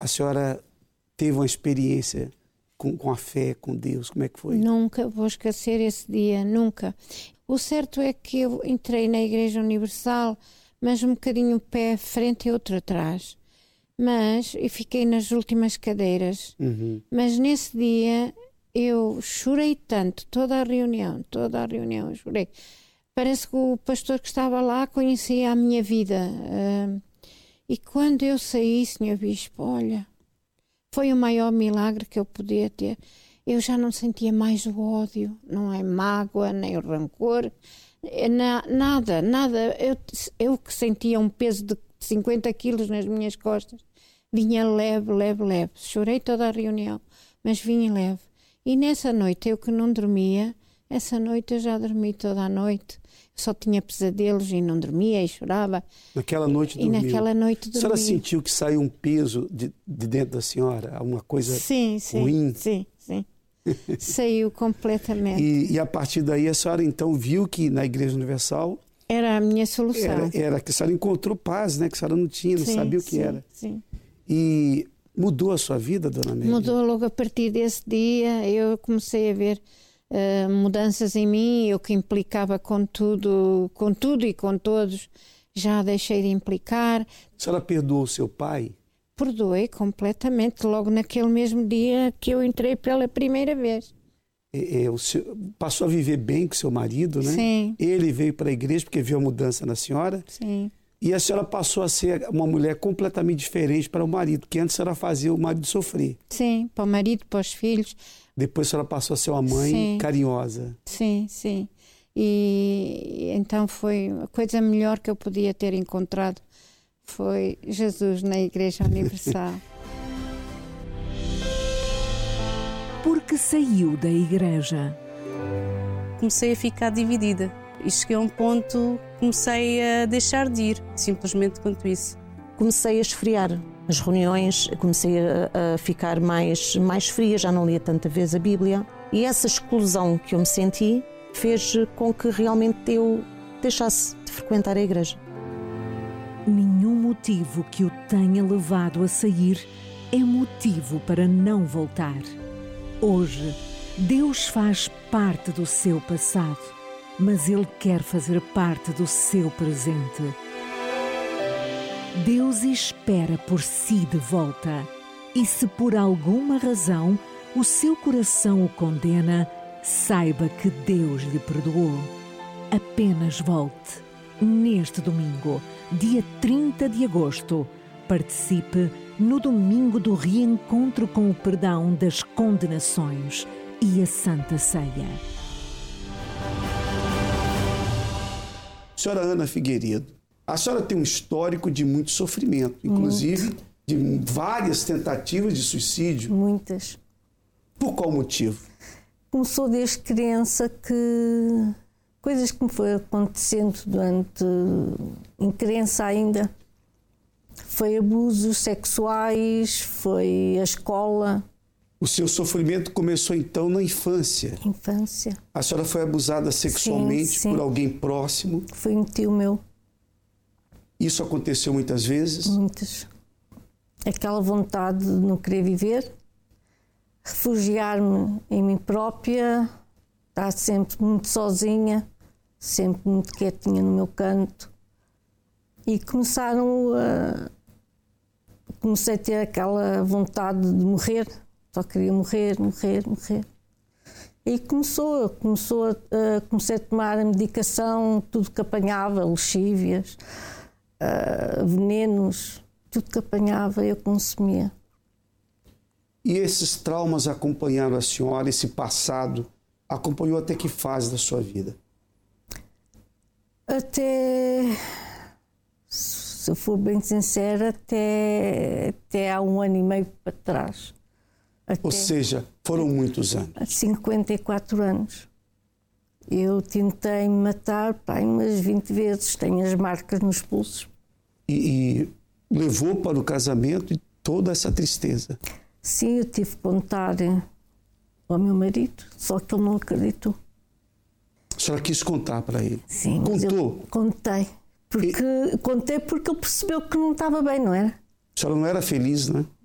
a senhora teve uma experiência com a fé, com Deus? Como é que foi? Nunca vou esquecer esse dia, nunca. O certo é que eu entrei na Igreja Universal, mas um bocadinho pé à frente e outro atrás. E fiquei nas últimas cadeiras. Mas nesse dia eu chorei tanto, toda a reunião eu chorei. Parece que o pastor que estava lá conhecia a minha vida. E quando eu saí, Senhor Bispo, olha, foi o maior milagre que eu podia ter. Eu já não sentia mais o ódio, não é mágoa, nem o rancor, nada. Eu que sentia um peso de 50 quilos nas minhas costas, vinha leve. Chorei toda a reunião, mas vinha leve. E nessa noite, eu que não dormia, essa noite eu já dormi toda a noite. Só tinha pesadelos e não dormia e chorava. Naquela noite dormiu. E naquela noite dormi. A senhora sentiu que saiu um peso de dentro da senhora? Alguma coisa ruim? Sim. Saiu completamente. E a partir daí a senhora então viu que na Igreja Universal... Era a minha solução. Era que a senhora encontrou paz, né? Que a senhora não tinha, não sabia o que era. Sim. E mudou a sua vida, dona Amélia? Mudou logo a partir desse dia. Eu comecei a ver mudanças em mim, eu que implicava com tudo e com todos, já deixei de implicar. A senhora perdoou o seu pai? Perdoei completamente, logo naquele mesmo dia que eu entrei pela primeira vez. O senhor passou a viver bem com seu marido, né? Sim. Ele veio para a igreja porque viu a mudança na senhora. Sim. E a senhora passou a ser uma mulher completamente diferente para o marido, que antes a senhora fazia o marido sofrer. Sim, para o marido, para os filhos. Depois a senhora passou a ser uma mãe carinhosa. Sim. E então foi a coisa melhor que eu podia ter encontrado. Foi Jesus na Igreja Universal. Porque saiu da igreja. Comecei a ficar dividida e cheguei a um ponto, comecei a deixar de ir, simplesmente quanto isso. Comecei a esfriar as reuniões, comecei a ficar mais fria, já não lia tanta vez a Bíblia. E essa exclusão que eu me senti fez com que realmente eu deixasse de frequentar a igreja. Nenhum motivo que o tenha levado a sair é motivo para não voltar. Hoje, Deus faz parte do seu passado, mas Ele quer fazer parte do seu presente. Deus espera por si de volta. E se por alguma razão o seu coração o condena, saiba que Deus lhe perdoou. Apenas volte. Neste domingo, dia 30 de agosto, participe no domingo do reencontro com o perdão das condenações e a Santa Ceia. Senhora Ana Figueiredo, a senhora tem um histórico de muito sofrimento, inclusive de várias tentativas de suicídio. Muitas. Por qual motivo? Começou desde criança que coisas que me foi acontecendo em criança ainda. Foi abusos sexuais, foi a escola. O seu sofrimento começou então na infância? Infância. A senhora foi abusada sexualmente por alguém próximo? Foi um tio meu. Isso aconteceu muitas vezes? Muitas. Aquela vontade de não querer viver, refugiar-me em mim própria, estar sempre muito sozinha, sempre muito quietinha no meu canto. E comecei a ter aquela vontade de morrer, só queria morrer. E comecei a tomar a medicação, tudo que apanhava, lexívias, venenos, tudo que apanhava eu consumia. E esses traumas acompanharam a senhora, esse passado, acompanhou até que fase da sua vida? Até, se eu for bem sincera, até há 1 ano e meio para trás. Ou seja, foram muitos anos. 54 anos. Eu tentei me matar umas 20 vezes, tenho as marcas nos pulsos. E levou para o casamento toda essa tristeza? Sim, eu tive que contar ao meu marido, só que ele não acreditou. A senhora quis contar para ele? Sim. Contou? Contei porque ele percebeu que não estava bem, não era? A senhora não era feliz, né?